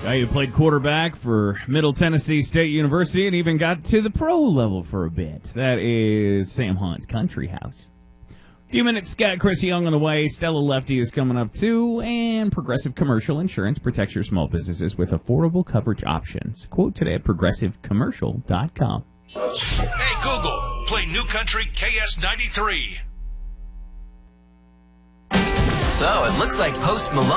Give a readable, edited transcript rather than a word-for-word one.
Guy who played quarterback for Middle Tennessee State University and even got to the pro level for a bit. That is Sam Hunt's Country House. A few minutes, got Chris Young on the way. Stella Lefty is coming up too. And Progressive Commercial Insurance protects your small businesses with affordable coverage options. Quote today at progressivecommercial.com. Hey, Google, play New Country KS93. So it looks like Post Malone